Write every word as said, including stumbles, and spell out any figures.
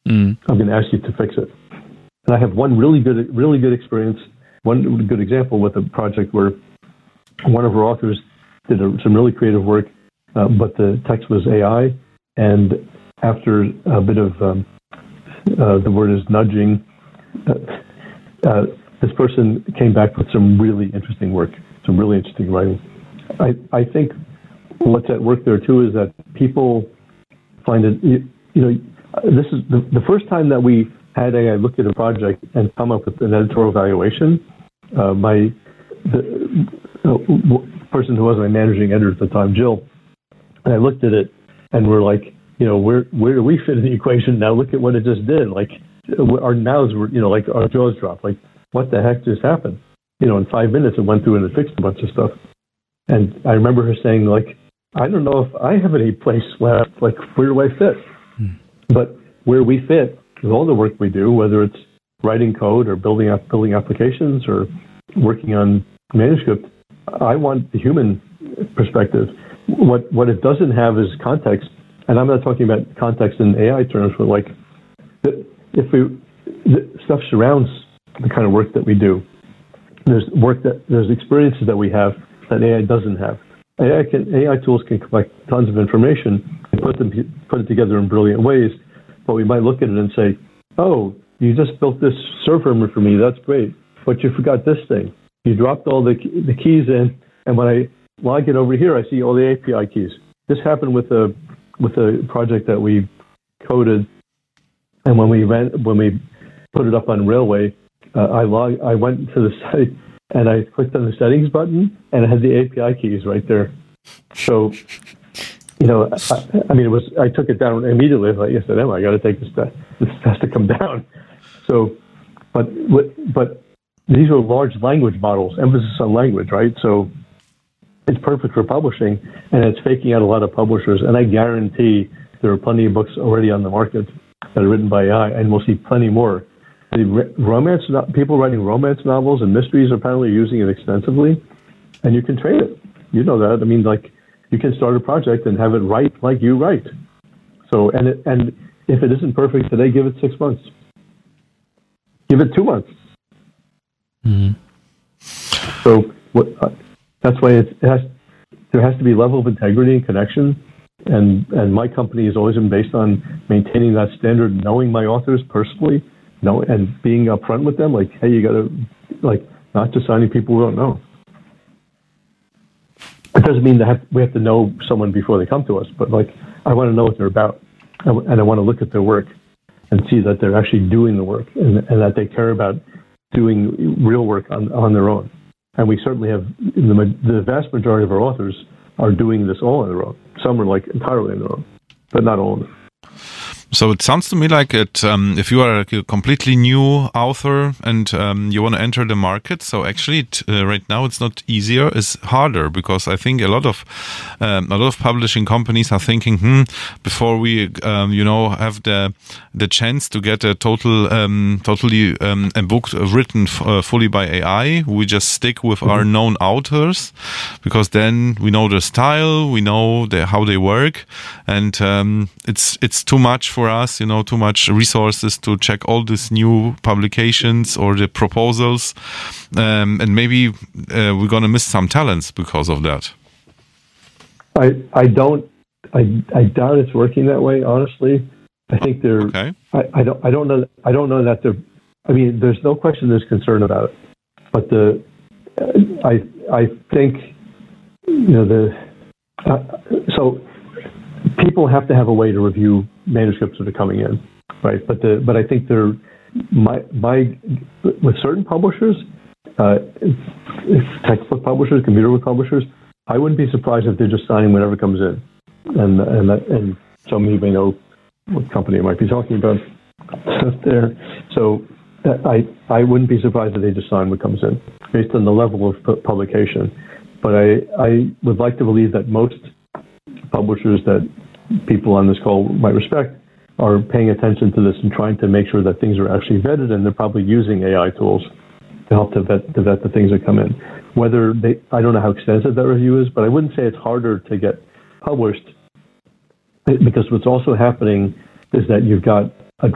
Mm. I'm going to ask you to fix it. And I have one really good, really good experience, one good example with a project where one of our authors did a, some really creative work, uh, but the text was A I. And after a bit of, um, uh, the word is nudging, uh, uh, this person came back with some really interesting work, some really interesting writing. I, I think what's at work there too is that people find it, you, you know, this is the, the first time that we had A I look at a project and come up with an editorial evaluation. Uh, my the uh, person who was my managing editor at the time, Jill, and I looked at it and we're like, you know, where where do we fit in the equation now? Look at what it just did. Like our mouths were, you know, like our jaws dropped. Like what the heck just happened? You know, in five minutes it went through and it fixed a bunch of stuff. And I remember her saying, like, I don't know if I have any place left. Like, where do I fit? Hmm. But where we fit with all the work we do, whether it's writing code or building up building applications or working on manuscript, I want the human perspective. What what it doesn't have is context, and I'm not talking about context in A I terms, but like if we the stuff surrounds the kind of work that we do. There's work that there's experiences that we have that A I doesn't have. A I can A I tools can collect tons of information and put them put it together in brilliant ways. But we might look at it and say, oh, you just built this server for me. That's great. But you forgot this thing. You dropped all the the keys in, and when I log it over here, I see all the A P I keys. This happened with a with a project that we coded, and when we ran when we put it up on Railway, uh, I log I went to the site and I clicked on the settings button, and it had the A P I keys right there. So. You know, I, I mean, it was. I took it down immediately. I was like, yes, I I got to take this test. This has to come down. So, but but these are large language models, emphasis on language, right? So, it's perfect for publishing, and it's faking out a lot of publishers. And I guarantee there are plenty of books already on the market that are written by A I, and we'll see plenty more. The romance people writing romance novels and mysteries are apparently using it extensively, and you can train it. You know that. I mean, like. You can start a project and have it write like you write. So, and it, and if it isn't perfect today, give it six months. Give it two months. Mm-hmm. So, what, uh, that's why it has. There has to be a level of integrity and connection, and and my company has always been based on maintaining that standard, knowing my authors personally, know and being upfront with them. Like, hey, you got to like not just signing people who don't know. It doesn't mean that we have to know someone before they come to us, but like I want to know what they're about, and I want to look at their work and see that they're actually doing the work and, and that they care about doing real work on, on their own. And we certainly have the, the vast majority of our authors are doing this all on their own. Some are like entirely on their own, but not all of them. So it sounds to me like it. Um, if you are a completely new author and um, you want to enter the market, so actually it, uh, right now it's not easier, it's harder, because I think a lot of um, a lot of publishing companies are thinking, hmm, before we um, you know have the the chance to get a total um, totally um, a book written f- uh, fully by A I, we just stick with mm-hmm. our known authors, because then we know their style, we know the, how they work, and um, it's it's too much for us, you know, too much resources to check all these new publications or the proposals, um, and maybe uh, we're gonna miss some talents because of that. I I don't I I doubt it's working that way. Honestly, I think they're. Okay. I, I don't I don't know I don't know that they're. I mean, there's no question there's concern about it, but the uh, I I think you know the uh, so. People have to have a way to review manuscripts that are coming in, right? But the but I think they're my my with certain publishers, uh, textbook publishers, computer book publishers, I wouldn't be surprised if they're just signing whatever comes in, and and and some of you may know what company I might be talking about there. So I I wouldn't be surprised if they just sign what comes in based on the level of publication. But I I would like to believe that most publishers that people on this call might respect are paying attention to this and trying to make sure that things are actually vetted, and they're probably using A I tools to help to vet, to vet the things that come in. Whether they, I don't know how extensive that review is, but I wouldn't say it's harder to get published, because what's also happening is that you've got